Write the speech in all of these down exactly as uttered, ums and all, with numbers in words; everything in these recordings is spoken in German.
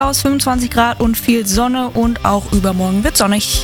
aus, fünfundzwanzig Grad und viel Sonne und auch übermorgen wird sonnig.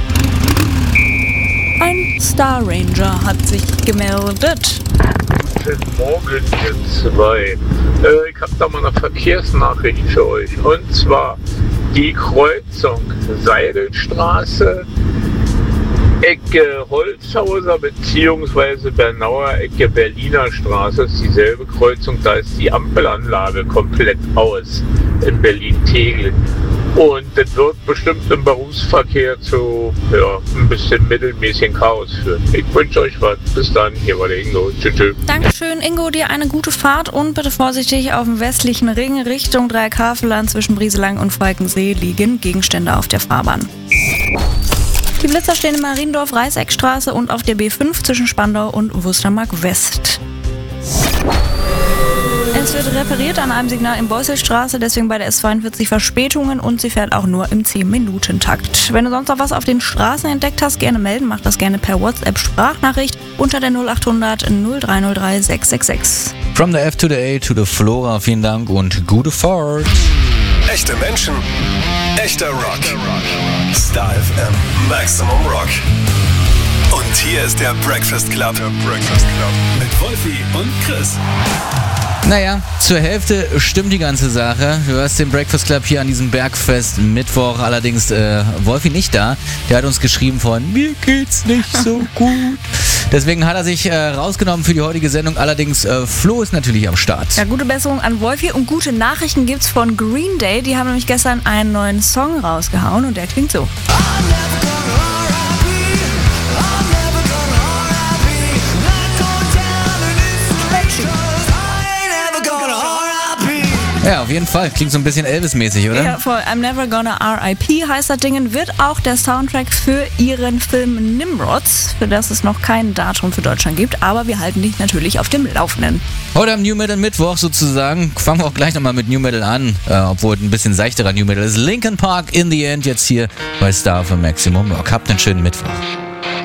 Ein Star Ranger hat sich gemeldet. Guten Morgen, ihr zwei. Äh, ich habe da mal eine Verkehrsnachricht für euch. Und zwar die Kreuzung Seidelstraße, Ecke Holzhauser bzw. Bernauer Ecke Berliner Straße ist dieselbe Kreuzung. Da ist die Ampelanlage komplett aus in Berlin-Tegel. Und das wird bestimmt im Berufsverkehr zu ja, ein bisschen mittelmäßigen Chaos führen. Ich wünsche euch was. Bis dann. Hier war der Ingo. Tschüss. Tschüss. Dankeschön, Ingo. Dir eine gute Fahrt und bitte vorsichtig auf dem westlichen Ring Richtung Dreieckhaveland zwischen Brieselang und Falkensee liegen Gegenstände auf der Fahrbahn. Die Blitzer stehen in Mariendorf, Reißeckstraße und auf der B fünf zwischen Spandau und Wustermark West. Es wird repariert an einem Signal in Beusselstraße, deswegen bei der S zweiundvierzig Verspätungen und sie fährt auch nur im zehn Minuten Takt. Wenn du sonst noch was auf den Straßen entdeckt hast, gerne melden. Mach das gerne per WhatsApp-Sprachnachricht unter der null achthundert null drei null drei sechs sechs sechs. From the F to the A to the Flora, vielen Dank und gute Fahrt. Echte Menschen, echter Rock. Star F M, Maximum Rock. Und hier ist der Breakfast Club. Der Breakfast Club. Mit Wolfi und Chris. Naja, zur Hälfte stimmt die ganze Sache. Du hörst den Breakfast Club hier an diesem Bergfest Mittwoch. Allerdings äh, Wolfi nicht da. Der hat uns geschrieben von, mir geht's nicht so gut. Deswegen hat er sich äh, rausgenommen für die heutige Sendung. Allerdings äh, Flo ist natürlich am Start. Ja, gute Besserung an Wolfi und gute Nachrichten gibt's von Green Day. Die haben nämlich gestern einen neuen Song rausgehauen und der klingt so. Ja, auf jeden Fall. Klingt so ein bisschen Elvis-mäßig, oder? Ja, voll. I'm Never Gonna R I P heißt das Ding. Wird auch der Soundtrack für ihren Film Nimrods, für das es noch kein Datum für Deutschland gibt, aber wir halten dich natürlich auf dem Laufenden. Heute am New Metal Mittwoch sozusagen. Fangen wir auch gleich nochmal mit New Metal an, äh, obwohl ein bisschen seichterer New Metal ist. Linkin Park in the End jetzt hier bei Star für Maximum Rock. Habt einen schönen Mittwoch.